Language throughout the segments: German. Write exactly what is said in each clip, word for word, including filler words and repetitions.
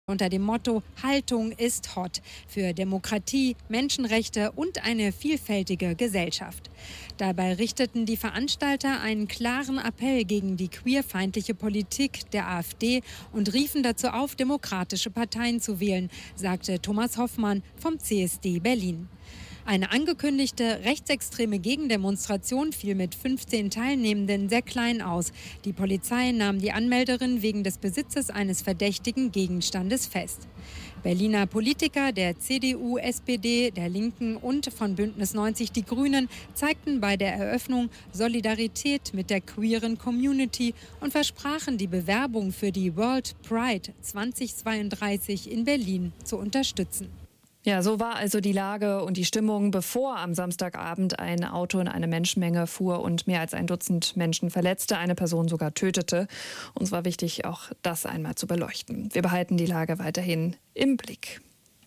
Unter dem Motto Haltung ist hot für Demokratie, Menschenrechte und eine vielfältige Gesellschaft. Dabei richteten die Veranstalter einen klaren Appell gegen die queerfeindliche Politik der AfD und riefen dazu auf, demokratische Parteien zu wählen, sagte Thomas Hoffmann vom C S D Berlin. Eine angekündigte rechtsextreme Gegendemonstration fiel mit fünfzehn Teilnehmenden sehr klein aus. Die Polizei nahm die Anmelderin wegen des Besitzes eines verdächtigen Gegenstandes fest. Berliner Politiker der C D U, S P D, der Linken und von Bündnis neunzig Die Grünen zeigten bei der Eröffnung Solidarität mit der queeren Community und versprachen, die Bewerbung für die World Pride zweitausendzweiunddreißig in Berlin zu unterstützen. Ja, so war also die Lage und die Stimmung, bevor am Samstagabend ein Auto in eine Menschenmenge fuhr und mehr als ein Dutzend Menschen verletzte, eine Person sogar tötete. Uns war wichtig, auch das einmal zu beleuchten. Wir behalten die Lage weiterhin im Blick.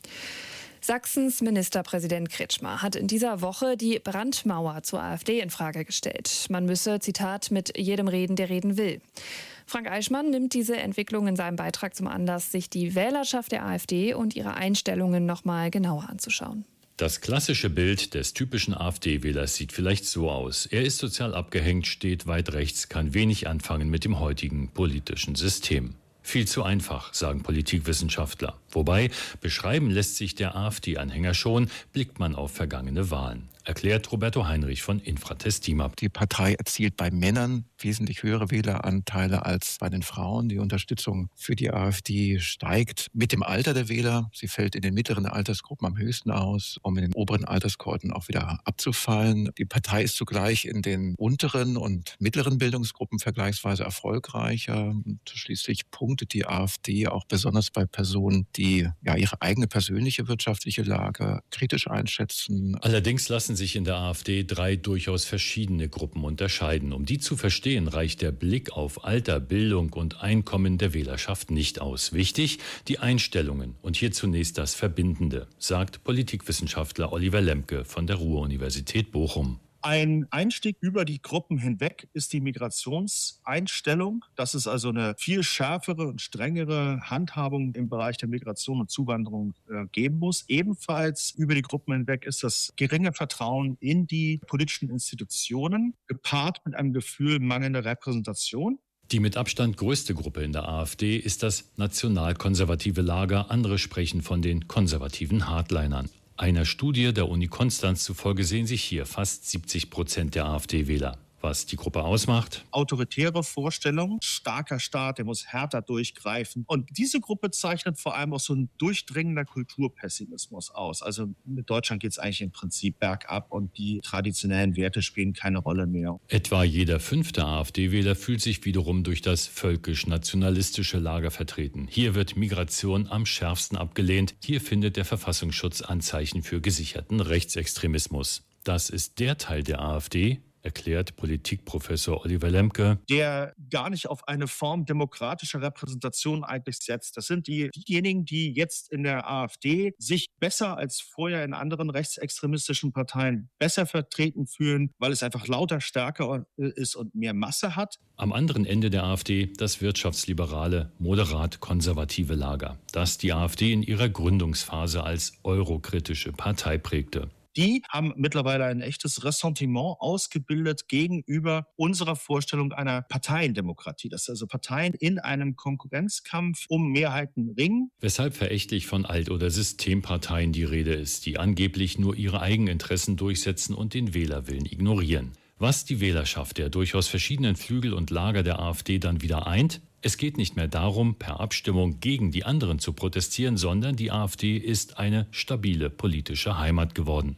Sachsens Ministerpräsident Kretschmer hat in dieser Woche die Brandmauer zur AfD in Frage gestellt. Man müsse, Zitat, mit jedem reden, der reden will. Frank Eichmann nimmt diese Entwicklung in seinem Beitrag zum Anlass, sich die Wählerschaft der AfD und ihre Einstellungen noch mal genauer anzuschauen. Das klassische Bild des typischen AfD-Wählers sieht vielleicht so aus. Er ist sozial abgehängt, steht weit rechts, kann wenig anfangen mit dem heutigen politischen System. Viel zu einfach, sagen Politikwissenschaftler. Wobei, beschreiben lässt sich der AfD-Anhänger schon, blickt man auf vergangene Wahlen. Erklärt Roberto Heinrich von Infratestima. Die Partei erzielt bei Männern wesentlich höhere Wähleranteile als bei den Frauen. Die Unterstützung für die AfD steigt mit dem Alter der Wähler. Sie fällt in den mittleren Altersgruppen am höchsten aus, um in den oberen Alterskohorten auch wieder abzufallen. Die Partei ist zugleich in den unteren und mittleren Bildungsgruppen vergleichsweise erfolgreicher. Und schließlich punktet die AfD auch besonders bei Personen, die ja ihre eigene persönliche wirtschaftliche Lage kritisch einschätzen. Allerdings lassen sich in der AfD drei durchaus verschiedene Gruppen unterscheiden. Um die zu verstehen, reicht der Blick auf Alter, Bildung und Einkommen der Wählerschaft nicht aus. Wichtig, die Einstellungen und hier zunächst das Verbindende, sagt Politikwissenschaftler Oliver Lemke von der Ruhr-Universität Bochum. Ein Einstieg über die Gruppen hinweg ist die Migrationseinstellung. Dass es also eine viel schärfere und strengere Handhabung im Bereich der Migration und Zuwanderung äh, geben muss. Ebenfalls über die Gruppen hinweg ist das geringe Vertrauen in die politischen Institutionen, gepaart mit einem Gefühl mangelnder Repräsentation. Die mit Abstand größte Gruppe in der AfD ist das nationalkonservative Lager. Andere sprechen von den konservativen Hardlinern. Einer Studie der Uni Konstanz zufolge sehen sich hier fast siebzig Prozent der AfD-Wähler. Was die Gruppe ausmacht? Autoritäre Vorstellungen, starker Staat, der muss härter durchgreifen. Und diese Gruppe zeichnet vor allem auch so ein durchdringender Kulturpessimismus aus. Also mit Deutschland geht es eigentlich im Prinzip bergab und die traditionellen Werte spielen keine Rolle mehr. Etwa jeder fünfte AfD-Wähler fühlt sich wiederum durch das völkisch-nationalistische Lager vertreten. Hier wird Migration am schärfsten abgelehnt. Hier findet der Verfassungsschutz Anzeichen für gesicherten Rechtsextremismus. Das ist der Teil der AfD, erklärt Politikprofessor Oliver Lemke, der gar nicht auf eine Form demokratischer Repräsentation eigentlich setzt. Das sind die, diejenigen, die jetzt in der AfD sich besser als vorher in anderen rechtsextremistischen Parteien besser vertreten fühlen, weil es einfach lauter, stärker ist und mehr Masse hat. Am anderen Ende der AfD das wirtschaftsliberale, moderat-konservative Lager, das die AfD in ihrer Gründungsphase als eurokritische Partei prägte. Die haben mittlerweile ein echtes Ressentiment ausgebildet gegenüber unserer Vorstellung einer Parteiendemokratie. Dass also Parteien in einem Konkurrenzkampf um Mehrheiten ringen. Weshalb verächtlich von Alt- oder Systemparteien die Rede ist, die angeblich nur ihre eigenen Interessen durchsetzen und den Wählerwillen ignorieren. Was die Wählerschaft der durchaus verschiedenen Flügel und Lager der AfD dann wieder eint? Es geht nicht mehr darum, per Abstimmung gegen die anderen zu protestieren, sondern die AfD ist eine stabile politische Heimat geworden.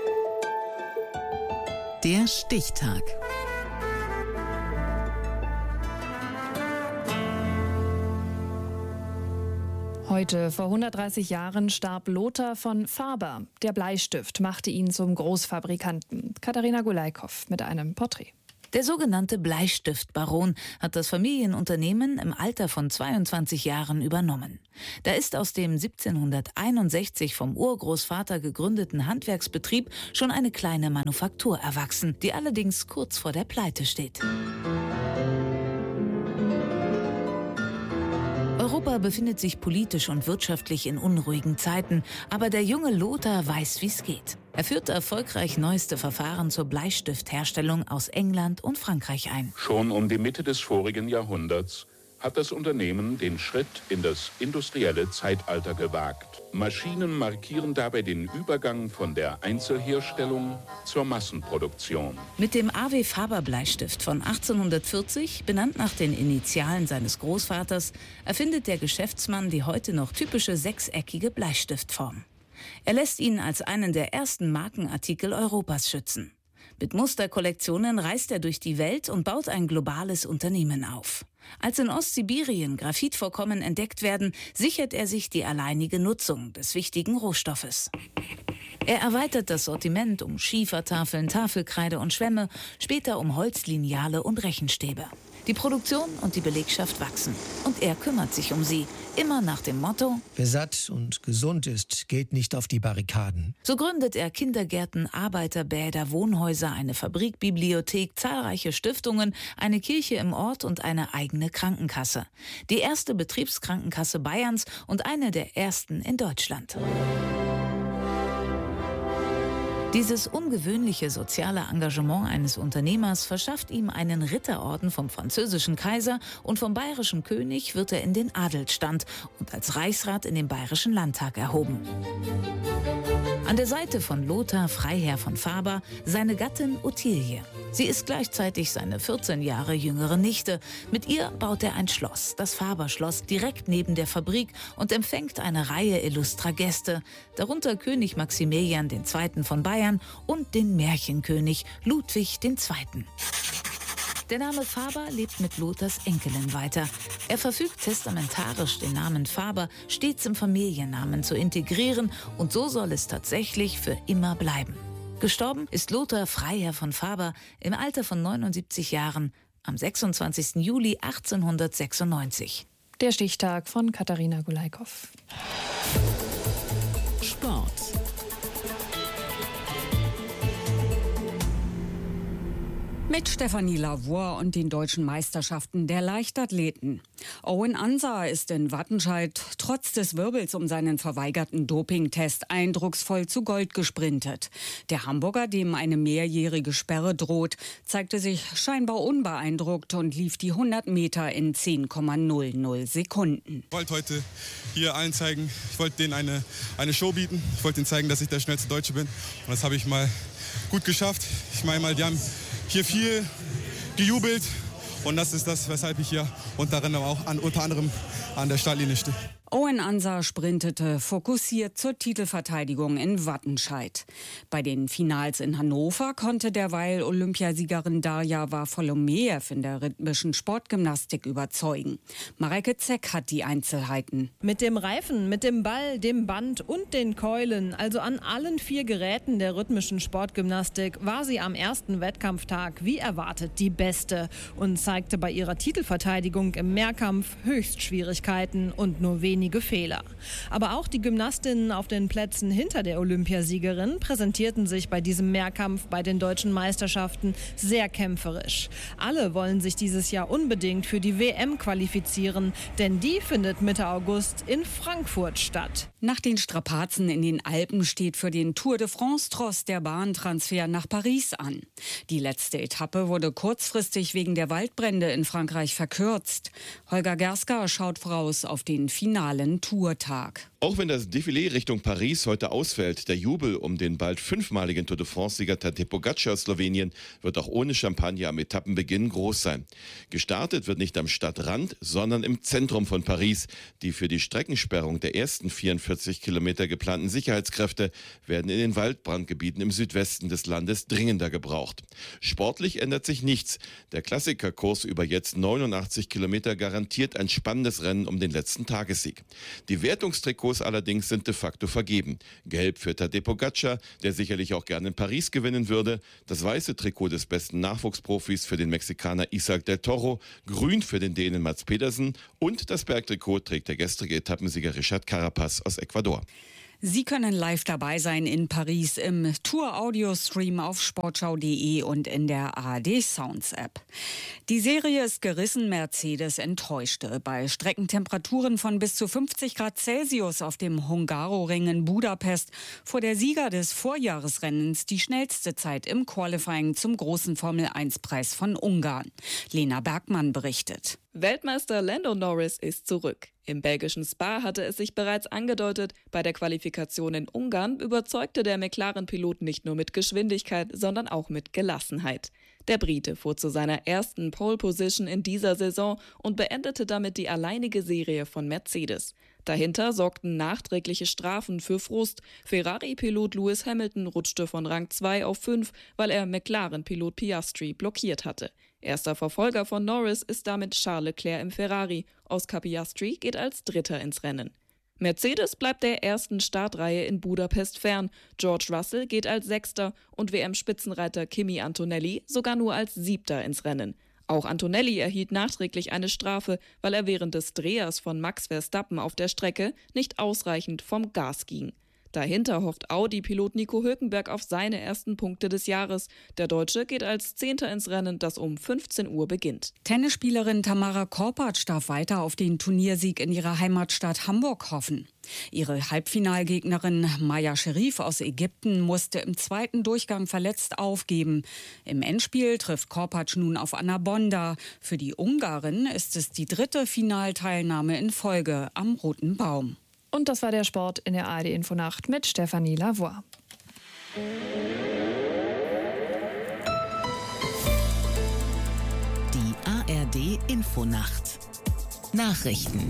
Der Stichtag. Heute, vor hundertdreißig Jahren, starb Lothar von Faber. Der Bleistift machte ihn zum Großfabrikanten. Katharina Gulaikow mit einem Porträt. Der sogenannte Bleistiftbaron hat das Familienunternehmen im Alter von zweiundzwanzig Jahren übernommen. Da ist aus dem siebzehnhunderteinundsechzig vom Urgroßvater gegründeten Handwerksbetrieb schon eine kleine Manufaktur erwachsen, die allerdings kurz vor der Pleite steht. Europa befindet sich politisch und wirtschaftlich in unruhigen Zeiten, aber der junge Lothar weiß, wie es geht. Er führt erfolgreich neueste Verfahren zur Bleistiftherstellung aus England und Frankreich ein. Schon um die Mitte des vorigen Jahrhunderts hat das Unternehmen den Schritt in das industrielle Zeitalter gewagt. Maschinen markieren dabei den Übergang von der Einzelherstellung zur Massenproduktion. Mit dem A W Faber-Bleistift von achtzehnhundertvierzig, benannt nach den Initialen seines Großvaters, erfindet der Geschäftsmann die heute noch typische sechseckige Bleistiftform. Er lässt ihn als einen der ersten Markenartikel Europas schützen. Mit Musterkollektionen reist er durch die Welt und baut ein globales Unternehmen auf. Als in Ostsibirien Graphitvorkommen entdeckt werden, sichert er sich die alleinige Nutzung des wichtigen Rohstoffes. Er erweitert das Sortiment um Schiefertafeln, Tafelkreide und Schwämme, später um Holzlineale und Rechenstäbe. Die Produktion und die Belegschaft wachsen. Und er kümmert sich um sie, immer nach dem Motto: Wer satt und gesund ist, geht nicht auf die Barrikaden. So gründet er Kindergärten, Arbeiterbäder, Wohnhäuser, eine Fabrik, Bibliothek, zahlreiche Stiftungen, eine Kirche im Ort und eine eigene Krankenkasse. Die erste Betriebskrankenkasse Bayerns und eine der ersten in Deutschland. Dieses ungewöhnliche soziale Engagement eines Unternehmers verschafft ihm einen Ritterorden vom französischen Kaiser und vom bayerischen König wird er in den Adelsstand und als Reichsrat in den bayerischen Landtag erhoben. An der Seite von Lothar Freiherr von Faber seine Gattin Ottilie. Sie ist gleichzeitig seine vierzehn Jahre jüngere Nichte. Mit ihr baut er ein Schloss, das Faber-Schloss, direkt neben der Fabrik und empfängt eine Reihe illustrer Gäste, darunter König Maximilian der Zweite. Von Bayern und den Märchenkönig Ludwig der Zweite. Der Name Faber lebt mit Lothars Enkelin weiter. Er verfügt testamentarisch, den Namen Faber stets im Familiennamen zu integrieren und so soll es tatsächlich für immer bleiben. Gestorben ist Lothar Freiherr von Faber im Alter von neunundsiebzig Jahren am sechsundzwanzigsten Juli achtzehnhundertsechsundneunzig. Der Stichtag von Katharina Gulaikow. Sport. Mit Stefanie Lavoie und den deutschen Meisterschaften der Leichtathleten. Owen Ansah ist in Wattenscheid trotz des Wirbels um seinen verweigerten Dopingtest eindrucksvoll zu Gold gesprintet. Der Hamburger, dem eine mehrjährige Sperre droht, zeigte sich scheinbar unbeeindruckt und lief die hundert Meter in zehn Komma null null Sekunden. Ich wollte heute hier allen zeigen, ich wollte denen eine, eine Show bieten. Ich wollte ihnen zeigen, dass ich der schnellste Deutsche bin. Und das habe ich mal gut geschafft. Ich meine mal, die haben hier viel gejubelt und das ist das, weshalb ich hier unter anderem auch an, unter anderem an der Startlinie stehe. Owen Ansah sprintete fokussiert zur Titelverteidigung in Wattenscheid. Bei den Finals in Hannover konnte derweil Olympiasiegerin Darja Varfolomeev in der rhythmischen Sportgymnastik überzeugen. Mareike Zeck hat die Einzelheiten. Mit dem Reifen, mit dem Ball, dem Band und den Keulen, also an allen vier Geräten der rhythmischen Sportgymnastik, war sie am ersten Wettkampftag wie erwartet die Beste und zeigte bei ihrer Titelverteidigung im Mehrkampf Höchstschwierigkeiten und nur wenige Wenige Fehler. Aber auch die Gymnastinnen auf den Plätzen hinter der Olympiasiegerin präsentierten sich bei diesem Mehrkampf bei den deutschen Meisterschaften sehr kämpferisch. Alle wollen sich dieses Jahr unbedingt für die W M qualifizieren, denn die findet Mitte August in Frankfurt statt. Nach den Strapazen in den Alpen steht für den Tour de France-Tross der Bahntransfer nach Paris an. Die letzte Etappe wurde kurzfristig wegen der Waldbrände in Frankreich verkürzt. Holger Gerska schaut voraus auf den finalen Tourtag. Auch wenn das Défilé Richtung Paris heute ausfällt, der Jubel um den bald fünfmaligen Tour de France-Sieger Tadej Pogačar aus Slowenien wird auch ohne Champagner am Etappenbeginn groß sein. Gestartet wird nicht am Stadtrand, sondern im Zentrum von Paris. Die für die Streckensperrung der ersten vierundvierzig Kilometer geplanten Sicherheitskräfte werden in den Waldbrandgebieten im Südwesten des Landes dringender gebraucht. Sportlich ändert sich nichts. Der Klassikerkurs über jetzt neunundachtzig Kilometer garantiert ein spannendes Rennen um den letzten Tagessieg. Die Wertungstrikots allerdings sind de facto vergeben. Gelb für Tadej Pogačar, der sicherlich auch gerne in Paris gewinnen würde. Das weiße Trikot des besten Nachwuchsprofis für den Mexikaner Isaac del Toro. Grün für den Dänen Mats Pedersen. Und das Bergtrikot trägt der gestrige Etappensieger Richard Carapaz aus Ecuador. Sie können live dabei sein in Paris im Tour-Audio-Stream auf sportschau punkt de und in der A R D Sounds App. Die Serie ist gerissen, Mercedes enttäuschte. Bei Streckentemperaturen von bis zu fünfzig Grad Celsius auf dem Hungaroring in Budapest fuhr der Sieger des Vorjahresrennens die schnellste Zeit im Qualifying zum großen Formel eins Preis von Ungarn. Lena Bergmann berichtet. Weltmeister Lando Norris ist zurück. Im belgischen Spa hatte es sich bereits angedeutet, bei der Qualifikation in Ungarn überzeugte der McLaren-Pilot nicht nur mit Geschwindigkeit, sondern auch mit Gelassenheit. Der Brite fuhr zu seiner ersten Pole-Position in dieser Saison und beendete damit die alleinige Serie von Mercedes. Dahinter sorgten nachträgliche Strafen für Frust. Ferrari-Pilot Lewis Hamilton rutschte von Rang zwei auf fünf, weil er McLaren-Pilot Piastri blockiert hatte. Erster Verfolger von Norris ist damit Charles Leclerc im Ferrari. Oscar Piastri geht als Dritter ins Rennen. Mercedes bleibt der ersten Startreihe in Budapest fern. George Russell geht als Sechster und W M-Spitzenreiter Kimi Antonelli sogar nur als Siebter ins Rennen. Auch Antonelli erhielt nachträglich eine Strafe, weil er während des Drehers von Max Verstappen auf der Strecke nicht ausreichend vom Gas ging. Dahinter hofft Audi-Pilot Nico Hülkenberg auf seine ersten Punkte des Jahres. Der Deutsche geht als Zehnter ins Rennen, das um fünfzehn Uhr beginnt. Tennisspielerin Tamara Korpatsch darf weiter auf den Turniersieg in ihrer Heimatstadt Hamburg hoffen. Ihre Halbfinalgegnerin Maya Sherif aus Ägypten musste im zweiten Durchgang verletzt aufgeben. Im Endspiel trifft Korpatsch nun auf Anna Bonda. Für die Ungarin ist es die dritte Finalteilnahme in Folge am Roten Baum. Und das war der Sport in der A R D Infonacht mit Stefanie Lavoie. Die A R D Infonacht. Nachrichten.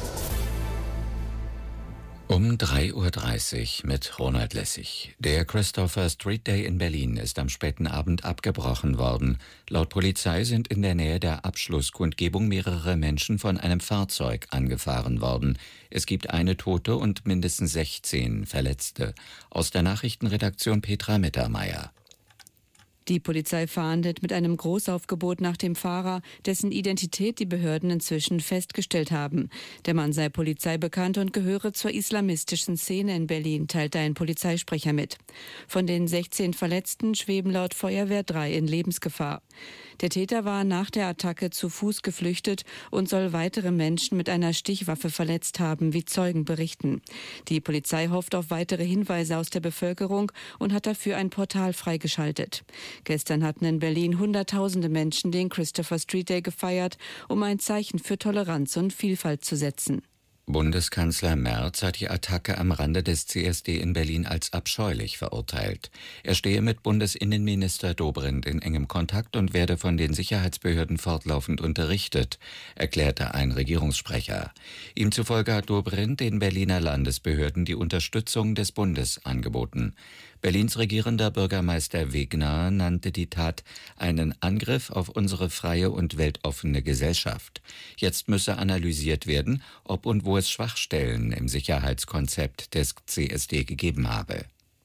Um drei Uhr dreißig mit Ronald Lessig. Der Christopher Street Day in Berlin ist am späten Abend abgebrochen worden. Laut Polizei sind in der Nähe der Abschlusskundgebung mehrere Menschen von einem Fahrzeug angefahren worden. Es gibt eine Tote und mindestens sechzehn Verletzte. Aus der Nachrichtenredaktion Petra Mittermeier. Die Polizei fahndet mit einem Großaufgebot nach dem Fahrer, dessen Identität die Behörden inzwischen festgestellt haben. Der Mann sei polizeibekannt und gehöre zur islamistischen Szene in Berlin, teilte ein Polizeisprecher mit. Von den sechzehn Verletzten schweben laut Feuerwehr drei in Lebensgefahr. Der Täter war nach der Attacke zu Fuß geflüchtet und soll weitere Menschen mit einer Stichwaffe verletzt haben, wie Zeugen berichten. Die Polizei hofft auf weitere Hinweise aus der Bevölkerung und hat dafür ein Portal freigeschaltet. Gestern hatten in Berlin Hunderttausende Menschen den Christopher Street Day gefeiert, um ein Zeichen für Toleranz und Vielfalt zu setzen. Bundeskanzler Merz hat die Attacke am Rande des C S D in Berlin als abscheulich verurteilt. Er stehe mit Bundesinnenminister Dobrindt in engem Kontakt und werde von den Sicherheitsbehörden fortlaufend unterrichtet, erklärte ein Regierungssprecher. Ihm zufolge hat Dobrindt den Berliner Landesbehörden die Unterstützung des Bundes angeboten. Berlins regierender Bürgermeister Wegner nannte die Tat einen Angriff auf unsere freie und weltoffene Gesellschaft. Jetzt müsse analysiert werden, ob und wo es Schwachstellen im Sicherheitskonzept des C S D gegeben habe.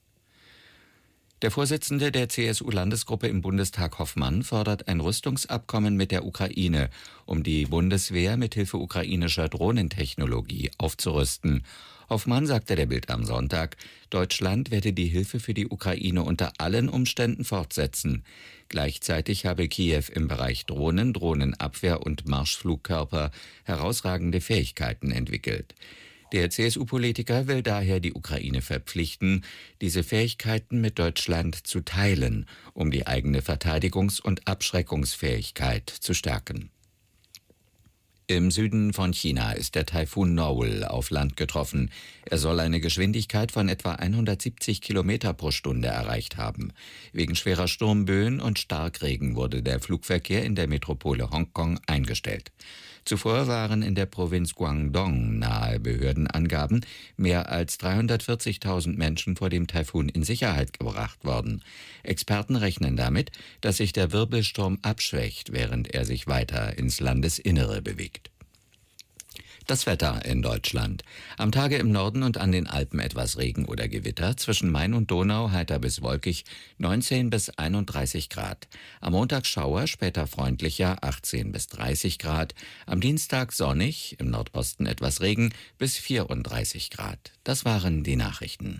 Der Vorsitzende der C S U-Landesgruppe im Bundestag, Hoffmann, fordert ein Rüstungsabkommen mit der Ukraine, um die Bundeswehr mithilfe ukrainischer Drohnentechnologie aufzurüsten. Hoffmann sagte der Bild am Sonntag, Deutschland werde die Hilfe für die Ukraine unter allen Umständen fortsetzen. Gleichzeitig habe Kiew im Bereich Drohnen, Drohnenabwehr und Marschflugkörper herausragende Fähigkeiten entwickelt. Der C S U-Politiker will daher die Ukraine verpflichten, diese Fähigkeiten mit Deutschland zu teilen, um die eigene Verteidigungs- und Abschreckungsfähigkeit zu stärken. Im Süden von China ist der Taifun Noel auf Land getroffen. Er soll eine Geschwindigkeit von etwa hundertsiebzig Kilometer pro Stunde erreicht haben. Wegen schwerer Sturmböen und Starkregen wurde der Flugverkehr in der Metropole Hongkong eingestellt. Zuvor waren in der Provinz Guangdong nahe Behördenangaben mehr als dreihundertvierzigtausend Menschen vor dem Taifun in Sicherheit gebracht worden. Experten rechnen damit, dass sich der Wirbelsturm abschwächt, während er sich weiter ins Landesinnere bewegt. Das Wetter in Deutschland. Am Tage im Norden und an den Alpen etwas Regen oder Gewitter. Zwischen Main und Donau heiter bis wolkig, neunzehn bis einunddreißig Grad. Am Montag Schauer, später freundlicher, achtzehn bis dreißig Grad. Am Dienstag sonnig, im Nordosten etwas Regen, bis vierunddreißig Grad. Das waren die Nachrichten.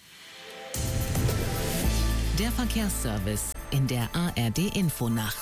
Der Verkehrsservice in der A R D-Infonacht.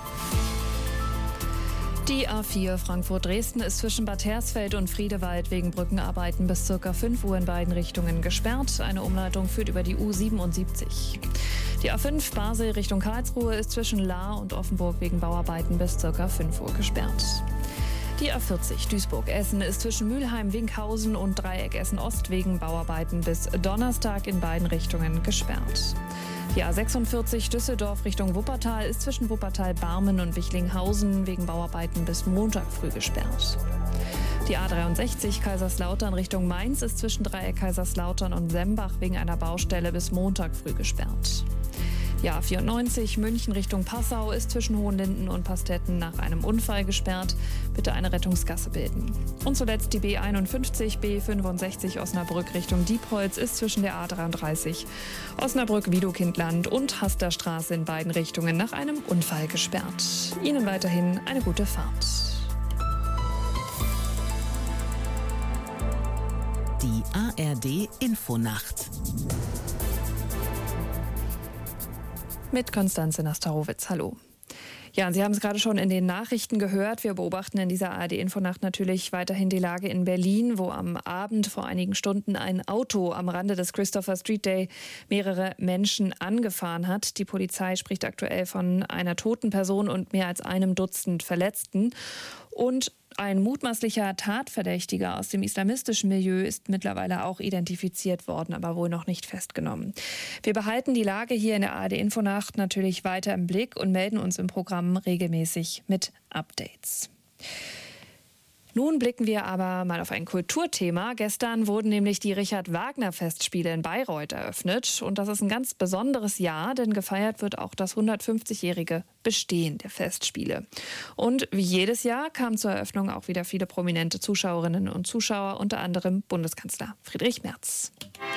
Die A vier Frankfurt-Dresden ist zwischen Bad Hersfeld und Friedewald wegen Brückenarbeiten bis ca. fünf Uhr in beiden Richtungen gesperrt. Eine Umleitung führt über die U siebenundsiebzig. Die A fünf Basel Richtung Karlsruhe ist zwischen Lahr und Offenburg wegen Bauarbeiten bis ca. fünf Uhr gesperrt. Die A vierzig Duisburg-Essen ist zwischen Mülheim-Winkhausen und Dreieck Essen-Ost wegen Bauarbeiten bis Donnerstag in beiden Richtungen gesperrt. Die A sechsundvierzig Düsseldorf Richtung Wuppertal ist zwischen Wuppertal-Barmen und Wichlinghausen wegen Bauarbeiten bis Montag früh gesperrt. Die A dreiundsechzig Kaiserslautern Richtung Mainz ist zwischen Dreieck Kaiserslautern und Sembach wegen einer Baustelle bis Montag früh gesperrt. Die A vierundneunzig München Richtung Passau ist zwischen Hohenlinden und Pastetten nach einem Unfall gesperrt. Bitte eine Rettungsgasse bilden. Und zuletzt die B einundfünfzig B fünfundsechzig Osnabrück Richtung Diepholz ist zwischen der A dreiunddreißig Osnabrück-Wiedokindland und Hasterstraße in beiden Richtungen nach einem Unfall gesperrt. Ihnen weiterhin eine gute Fahrt. Die A R D-Infonacht. Mit Konstanze Nastarowitz. Hallo. Ja, und Sie haben es gerade schon in den Nachrichten gehört. Wir beobachten in dieser A R D-Infonacht natürlich weiterhin die Lage in Berlin, wo am Abend vor einigen Stunden ein Auto am Rande des Christopher Street Day mehrere Menschen angefahren hat. Die Polizei spricht aktuell von einer toten Person und mehr als einem Dutzend Verletzten. Und ein mutmaßlicher Tatverdächtiger aus dem islamistischen Milieu ist mittlerweile auch identifiziert worden, aber wohl noch nicht festgenommen. Wir behalten die Lage hier in der A R D-Infonacht natürlich weiter im Blick und melden uns im Programm regelmäßig mit Updates. Nun blicken wir aber mal auf ein Kulturthema. Gestern wurden nämlich die Richard-Wagner-Festspiele in Bayreuth eröffnet. Und das ist ein ganz besonderes Jahr, denn gefeiert wird auch das hundertfünfzigjährige Bestehen der Festspiele. Und wie jedes Jahr kamen zur Eröffnung auch wieder viele prominente Zuschauerinnen und Zuschauer, unter anderem Bundeskanzler Friedrich Merz.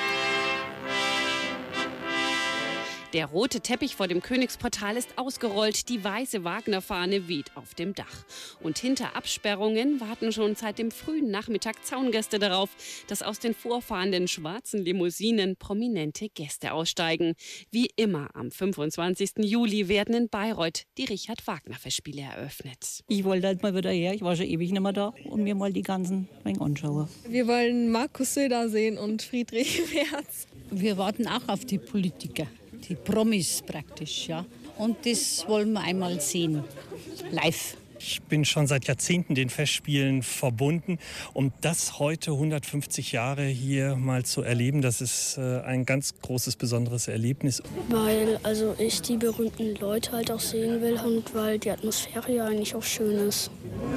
Der rote Teppich vor dem Königsportal ist ausgerollt, die weiße Wagner-Fahne weht auf dem Dach. Und hinter Absperrungen warten schon seit dem frühen Nachmittag Zaungäste darauf, dass aus den vorfahrenden schwarzen Limousinen prominente Gäste aussteigen. Wie immer am fünfundzwanzigsten Juli werden in Bayreuth die Richard-Wagner-Festspiele eröffnet. Ich wollte halt mal wieder her, ich war schon ewig nicht mehr da und mir mal die ganzen Menge anschauen. Wir wollen Markus Söder sehen und Friedrich Merz. Wir warten auch auf die Politiker. Die Promis praktisch, ja. Und das wollen wir einmal sehen, live. Ich bin schon seit Jahrzehnten den Festspielen verbunden. Und das heute hundertfünfzig Jahre hier mal zu erleben, das ist äh, ein ganz großes, besonderes Erlebnis. Weil also ich die berühmten Leute halt auch sehen will und weil die Atmosphäre ja eigentlich auch schön ist.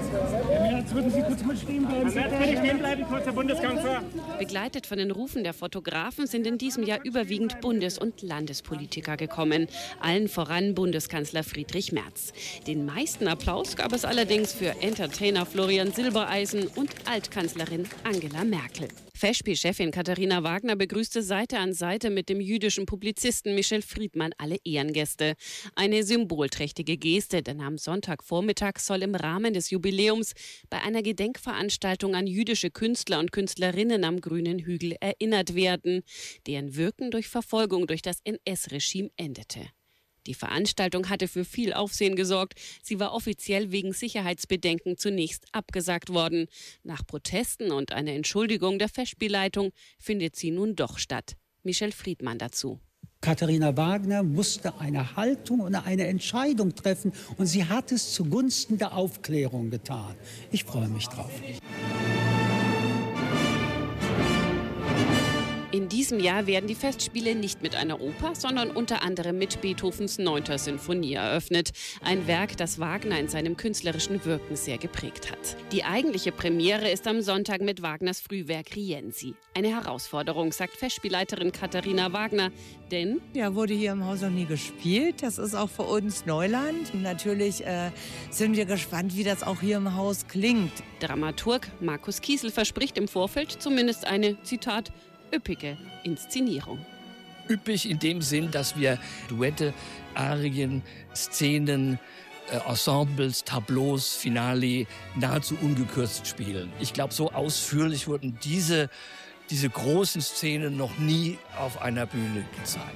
Jetzt würden Sie kurz mal stehen bleiben. Bitte stehen bleiben, kurz, Herr Bundeskanzler. Begleitet von den Rufen der Fotografen sind in diesem Jahr überwiegend Bundes- und Landespolitiker gekommen. Allen voran Bundeskanzler Friedrich Merz. Den meisten Applaus gab es allerdings für Entertainer Florian Silbereisen und Altkanzlerin Angela Merkel. Festspielchefin Katharina Wagner begrüßte Seite an Seite mit dem jüdischen Publizisten Michel Friedmann alle Ehrengäste. Eine symbolträchtige Geste, denn am Sonntagvormittag soll im Rahmen des Jubiläums bei einer Gedenkveranstaltung an jüdische Künstler und Künstlerinnen am Grünen Hügel erinnert werden, deren Wirken durch Verfolgung durch das N S-Regime endete. Die Veranstaltung hatte für viel Aufsehen gesorgt. Sie war offiziell wegen Sicherheitsbedenken zunächst abgesagt worden. Nach Protesten und einer Entschuldigung der Festspielleitung findet sie nun doch statt. Michel Friedmann dazu. Katharina Wagner musste eine Haltung und eine Entscheidung treffen und sie hat es zugunsten der Aufklärung getan. Ich freue mich drauf. In diesem Jahr werden die Festspiele nicht mit einer Oper, sondern unter anderem mit Beethovens neunter Sinfonie eröffnet. Ein Werk, das Wagner in seinem künstlerischen Wirken sehr geprägt hat. Die eigentliche Premiere ist am Sonntag mit Wagners Frühwerk Rienzi. Eine Herausforderung, sagt Festspielleiterin Katharina Wagner, denn... Ja, wurde hier im Haus noch nie gespielt. Das ist auch für uns Neuland. Und natürlich äh, sind wir gespannt, wie das auch hier im Haus klingt. Dramaturg Markus Kiesel verspricht im Vorfeld zumindest eine, Zitat, üppige Inszenierung. Üppig in dem Sinn, dass wir Duette, Arien, Szenen, äh, Ensembles, Tableaus, Finale nahezu ungekürzt spielen. Ich glaube, so ausführlich wurden diese, diese großen Szenen noch nie auf einer Bühne gezeigt.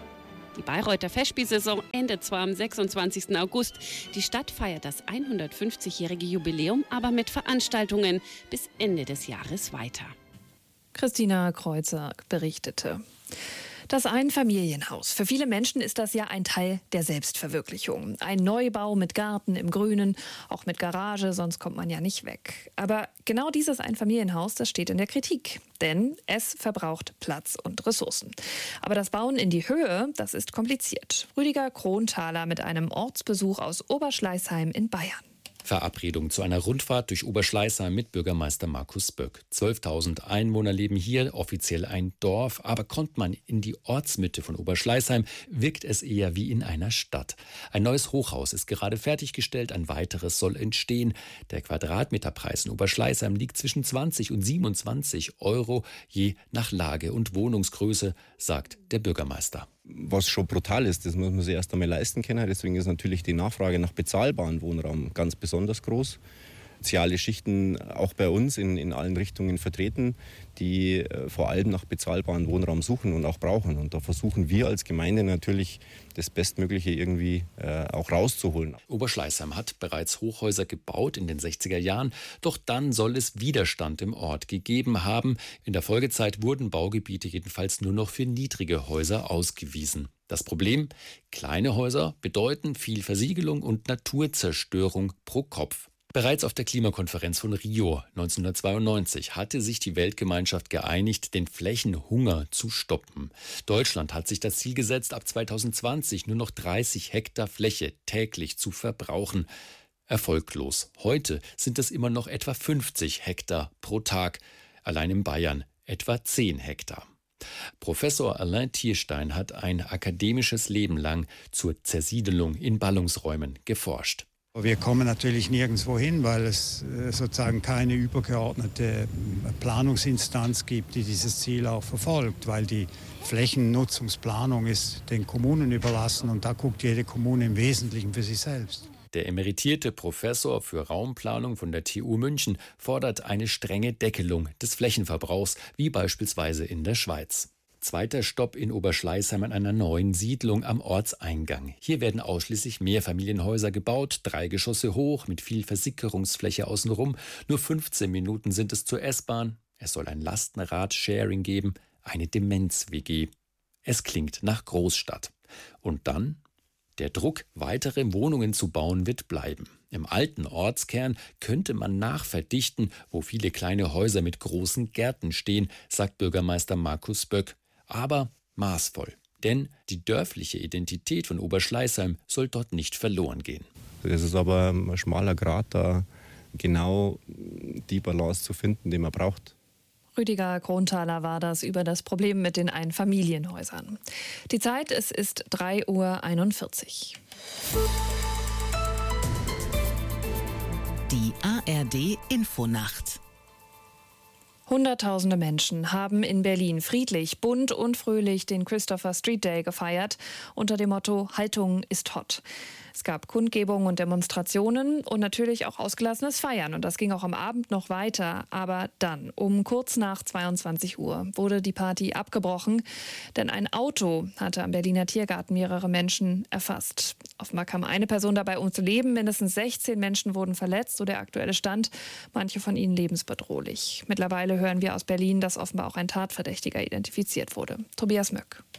Die Bayreuther Festspielsaison endet zwar am sechsundzwanzigsten August. Die Stadt feiert das hundertfünfzigjährige Jubiläum aber mit Veranstaltungen bis Ende des Jahres weiter. Christina Kreuzer berichtete. Das Einfamilienhaus. Für viele Menschen ist das ja ein Teil der Selbstverwirklichung. Ein Neubau mit Garten im Grünen, auch mit Garage, sonst kommt man ja nicht weg. Aber genau dieses Einfamilienhaus, das steht in der Kritik. Denn es verbraucht Platz und Ressourcen. Aber das Bauen in die Höhe, das ist kompliziert. Rüdiger Kronthaler mit einem Ortsbesuch aus Oberschleißheim in Bayern. Verabredung zu einer Rundfahrt durch Oberschleißheim mit Bürgermeister Markus Böck. zwölftausend Einwohner leben hier, offiziell ein Dorf, aber kommt man in die Ortsmitte von Oberschleißheim, wirkt es eher wie in einer Stadt. Ein neues Hochhaus ist gerade fertiggestellt, ein weiteres soll entstehen. Der Quadratmeterpreis in Oberschleißheim liegt zwischen zwanzig und siebenundzwanzig Euro, je nach Lage und Wohnungsgröße, sagt der Bürgermeister. Was schon brutal ist, das muss man sich erst einmal leisten können. Deswegen ist natürlich die Nachfrage nach bezahlbarem Wohnraum ganz besonders groß. Soziale Schichten auch bei uns in, in allen Richtungen vertreten, die äh, vor allem nach bezahlbarem Wohnraum suchen und auch brauchen. Und da versuchen wir als Gemeinde natürlich das Bestmögliche irgendwie äh, auch rauszuholen. Oberschleißheim hat bereits Hochhäuser gebaut in den sechziger Jahren, doch dann soll es Widerstand im Ort gegeben haben. In der Folgezeit wurden Baugebiete jedenfalls nur noch für niedrige Häuser ausgewiesen. Das Problem? Kleine Häuser bedeuten viel Versiegelung und Naturzerstörung pro Kopf. Bereits auf der Klimakonferenz von Rio neunzehnhundertzweiundneunzig hatte sich die Weltgemeinschaft geeinigt, den Flächenhunger zu stoppen. Deutschland hat sich das Ziel gesetzt, ab zweitausendzwanzig nur noch dreißig Hektar Fläche täglich zu verbrauchen. Erfolglos. Heute sind es immer noch etwa fünfzig Hektar pro Tag. Allein in Bayern etwa zehn Hektar. Professor Alain Tierstein hat ein akademisches Leben lang zur Zersiedelung in Ballungsräumen geforscht. Wir kommen natürlich nirgendwo hin, weil es sozusagen keine übergeordnete Planungsinstanz gibt, die dieses Ziel auch verfolgt, weil die Flächennutzungsplanung ist den Kommunen überlassen und da guckt jede Kommune im Wesentlichen für sich selbst. Der emeritierte Professor für Raumplanung von der T U München fordert eine strenge Deckelung des Flächenverbrauchs, wie beispielsweise in der Schweiz. Zweiter Stopp in Oberschleißheim an einer neuen Siedlung am Ortseingang. Hier werden ausschließlich Mehrfamilienhäuser gebaut, drei Geschosse hoch, mit viel Versickerungsfläche außenrum. Nur fünfzehn Minuten sind es zur S-Bahn. Es soll ein Lastenrad-Sharing geben, eine Demenz-W G. Es klingt nach Großstadt. Und dann? Der Druck, weitere Wohnungen zu bauen, wird bleiben. Im alten Ortskern könnte man nachverdichten, wo viele kleine Häuser mit großen Gärten stehen, sagt Bürgermeister Markus Böck. Aber maßvoll, denn die dörfliche Identität von Oberschleißheim soll dort nicht verloren gehen. Es ist aber ein schmaler Grat, da genau die Balance zu finden, die man braucht. Rüdiger Kronthaler war das über das Problem mit den Einfamilienhäusern. Die Zeit, es ist drei Uhr einundvierzig. Die A R D-Infonacht. Hunderttausende Menschen haben in Berlin friedlich, bunt und fröhlich den Christopher Street Day gefeiert unter dem Motto Haltung ist hot. Es gab Kundgebungen und Demonstrationen und natürlich auch ausgelassenes Feiern. Und das ging auch am Abend noch weiter. Aber dann, um kurz nach zweiundzwanzig Uhr, wurde die Party abgebrochen. Denn ein Auto hatte am Berliner Tiergarten mehrere Menschen erfasst. Offenbar kam eine Person dabei ums Leben. Mindestens sechzehn Menschen wurden verletzt, so der aktuelle Stand. Manche von ihnen lebensbedrohlich. Mittlerweile hören wir aus Berlin, dass offenbar auch ein Tatverdächtiger identifiziert wurde. Tobias Möck.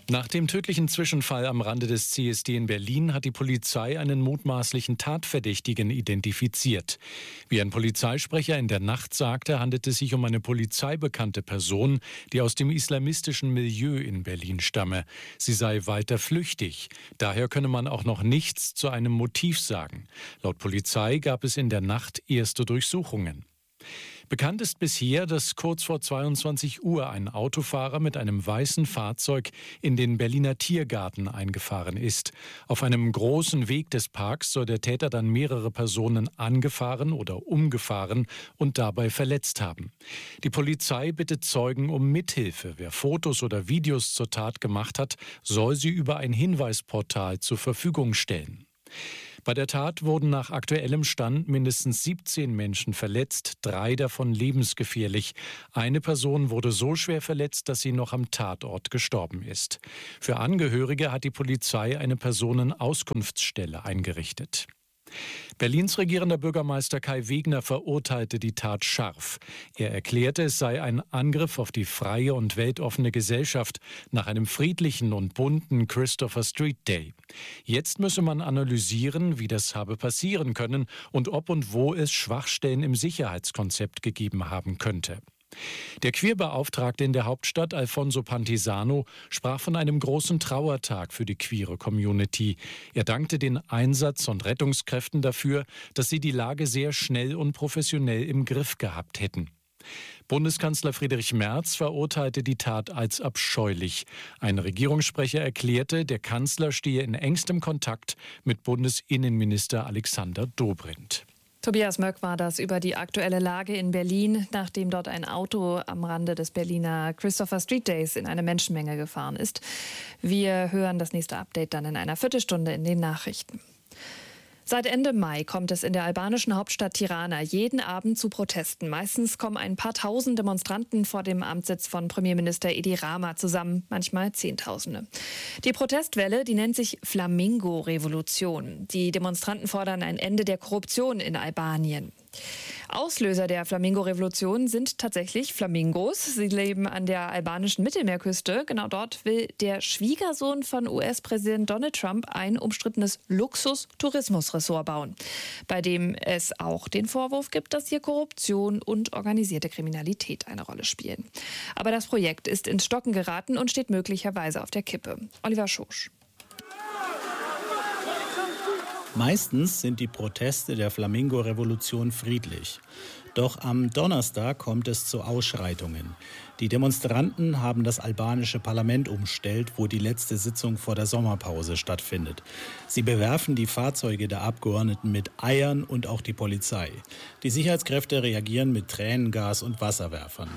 Nach dem tödlichen Zwischenfall am Rande des C S D in Berlin hat die Polizei einen mutmaßlichen Tatverdächtigen identifiziert. Wie ein Polizeisprecher in der Nacht sagte, handelt es sich um eine polizeibekannte Person, die aus dem islamistischen Milieu in Berlin stamme. Sie sei weiter flüchtig. Daher könne man auch noch nichts zu einem Motiv sagen. Laut Polizei gab es in der Nacht erste Durchsuchungen. Bekannt ist bisher, dass kurz vor zweiundzwanzig Uhr ein Autofahrer mit einem weißen Fahrzeug in den Berliner Tiergarten eingefahren ist. Auf einem großen Weg des Parks soll der Täter dann mehrere Personen angefahren oder umgefahren und dabei verletzt haben. Die Polizei bittet Zeugen um Mithilfe. Wer Fotos oder Videos zur Tat gemacht hat, soll sie über ein Hinweisportal zur Verfügung stellen. Bei der Tat wurden nach aktuellem Stand mindestens siebzehn Menschen verletzt, drei davon lebensgefährlich. Eine Person wurde so schwer verletzt, dass sie noch am Tatort gestorben ist. Für Angehörige hat die Polizei eine Personenauskunftsstelle eingerichtet. Berlins regierender Bürgermeister Kai Wegner verurteilte die Tat scharf. Er erklärte, es sei ein Angriff auf die freie und weltoffene Gesellschaft nach einem friedlichen und bunten Christopher Street Day. Jetzt müsse man analysieren, wie das habe passieren können und ob und wo es Schwachstellen im Sicherheitskonzept gegeben haben könnte. Der Queerbeauftragte in der Hauptstadt, Alfonso Pantisano, sprach von einem großen Trauertag für die queere Community. Er dankte den Einsatz- und Rettungskräften dafür, dass sie die Lage sehr schnell und professionell im Griff gehabt hätten. Bundeskanzler Friedrich Merz verurteilte die Tat als abscheulich. Ein Regierungssprecher erklärte, der Kanzler stehe in engstem Kontakt mit Bundesinnenminister Alexander Dobrindt. Tobias Möck war das über die aktuelle Lage in Berlin, nachdem dort ein Auto am Rande des Berliner Christopher Street Days in eine Menschenmenge gefahren ist. Wir hören das nächste Update dann in einer Viertelstunde in den Nachrichten. Seit Ende Mai kommt es in der albanischen Hauptstadt Tirana jeden Abend zu Protesten. Meistens kommen ein paar tausend Demonstranten vor dem Amtssitz von Premierminister Edi Rama zusammen, manchmal Zehntausende. Die Protestwelle, die nennt sich Flamingo-Revolution. Die Demonstranten fordern ein Ende der Korruption in Albanien. Auslöser der Flamingo-Revolution sind tatsächlich Flamingos. Sie leben an der albanischen Mittelmeerküste. Genau dort will der Schwiegersohn von U S-Präsident Donald Trump ein umstrittenes Luxus-Tourismusressort bauen, bei dem es auch den Vorwurf gibt, dass hier Korruption und organisierte Kriminalität eine Rolle spielen. Aber das Projekt ist ins Stocken geraten und steht möglicherweise auf der Kippe. Oliver Schosch. Meistens sind die Proteste der Flamingo-Revolution friedlich. Doch am Donnerstag kommt es zu Ausschreitungen. Die Demonstranten haben das albanische Parlament umstellt, wo die letzte Sitzung vor der Sommerpause stattfindet. Sie bewerfen die Fahrzeuge der Abgeordneten mit Eiern und auch die Polizei. Die Sicherheitskräfte reagieren mit Tränengas und Wasserwerfern.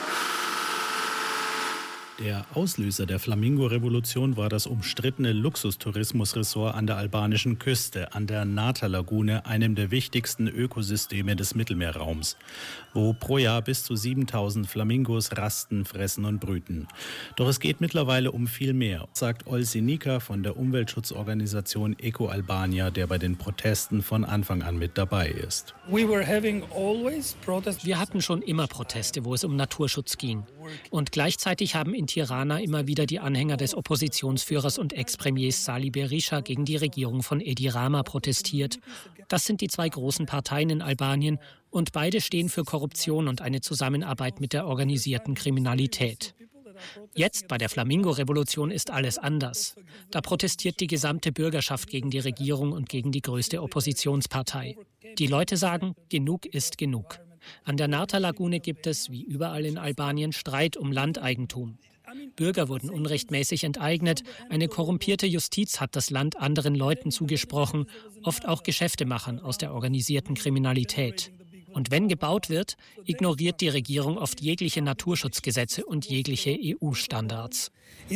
Der Auslöser der Flamingo-Revolution war das umstrittene Luxustourismusressort an der albanischen Küste, an der Nata-Lagune, einem der wichtigsten Ökosysteme des Mittelmeerraums, wo pro Jahr bis zu siebentausend Flamingos rasten, fressen und brüten. Doch es geht mittlerweile um viel mehr, sagt Olsi Nika von der Umweltschutzorganisation Eco Albania, der bei den Protesten von Anfang an mit dabei ist. Wir hatten schon immer Proteste, wo es um Naturschutz ging. Und gleichzeitig haben in Tirana immer wieder die Anhänger des Oppositionsführers und Ex-Premiers Sali Berisha gegen die Regierung von Edi Rama protestiert. Das sind die zwei großen Parteien in Albanien und beide stehen für Korruption und eine Zusammenarbeit mit der organisierten Kriminalität. Jetzt bei der Flamingo-Revolution ist alles anders. Da protestiert die gesamte Bürgerschaft gegen die Regierung und gegen die größte Oppositionspartei. Die Leute sagen, genug ist genug. An der Nata-Lagune gibt es, wie überall in Albanien, Streit um Landeigentum. Bürger wurden unrechtmäßig enteignet, eine korrumpierte Justiz hat das Land anderen Leuten zugesprochen, oft auch Geschäftemachern aus der organisierten Kriminalität. Und wenn gebaut wird, ignoriert die Regierung oft jegliche Naturschutzgesetze und jegliche E U-Standards.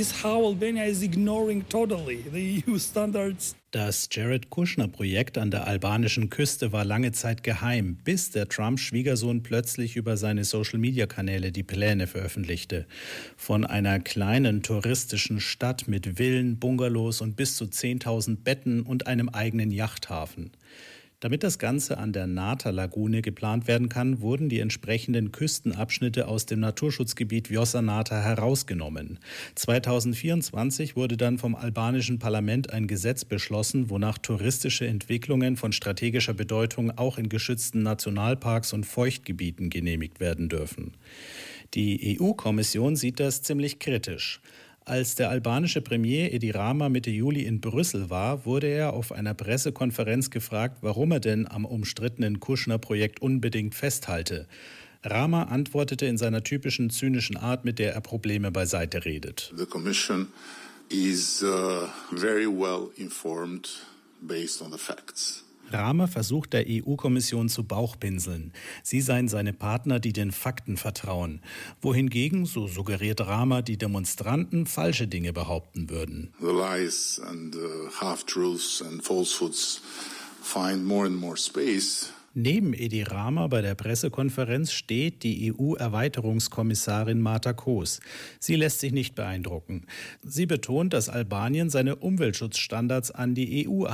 Das Jared Kushner-Projekt an der albanischen Küste war lange Zeit geheim, bis der Trump-Schwiegersohn plötzlich über seine Social-Media-Kanäle die Pläne veröffentlichte. Von einer kleinen touristischen Stadt mit Villen, Bungalows und bis zu zehntausend Betten und einem eigenen Yachthafen. Damit das Ganze an der Nata-Lagune geplant werden kann, wurden die entsprechenden Küstenabschnitte aus dem Naturschutzgebiet Vjosa Nata herausgenommen. zweitausendvierundzwanzig wurde dann vom albanischen Parlament ein Gesetz beschlossen, wonach touristische Entwicklungen von strategischer Bedeutung auch in geschützten Nationalparks und Feuchtgebieten genehmigt werden dürfen. Die E U-Kommission sieht das ziemlich kritisch. Als der albanische Premier Edi Rama Mitte Juli in Brüssel war, wurde er auf einer Pressekonferenz gefragt, warum er denn am umstrittenen Kushner-Projekt unbedingt festhalte. Rama antwortete in seiner typischen zynischen Art, mit der er Probleme beiseite redet. The Commission is uh, very well informed based on the facts. Rama versucht der E U-Kommission zu Bauchpinseln. Sie seien seine Partner, die den Fakten vertrauen. Wohingegen, so suggeriert Rama, die Demonstranten falsche Dinge behaupten würden. The lies and uh, half-truths and falsehoods find more and more space. Neben Edi Rama bei der Pressekonferenz steht die E U-Erweiterungskommissarin Marta Koos. Sie lässt sich nicht beeindrucken. Sie betont, dass Albanien seine Umweltschutzstandards an die E U